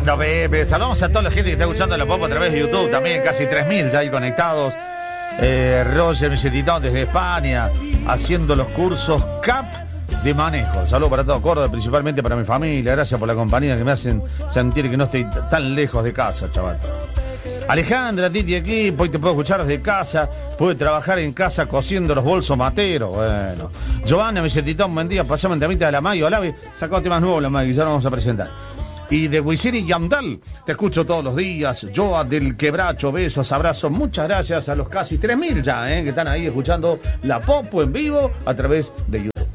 lindo, bebé. Saludamos a toda la gente que está escuchando la pop a través de YouTube también, casi 3.000 ya ahí conectados. Roger Vicetitón desde España, haciendo los cursos CAP de manejo. Saludos para todo Córdoba, principalmente para mi familia. Gracias por la compañía que me hacen sentir que no estoy tan lejos de casa, chaval. Alejandra, Titi aquí, hoy te puedo escuchar desde casa, pude trabajar en casa cosiendo los bolsos materos. Bueno. Giovanna, Vicetitón, buen día, pasamos en temita de la Maggie. Hola, sacó temas nuevos la Maggie, ya lo vamos a presentar. Y de Wisin y Yandel, te escucho todos los días. Joa del Quebracho, besos, abrazos. Muchas gracias a los casi 3.000 ya, que están ahí escuchando la Popo en vivo a través de YouTube.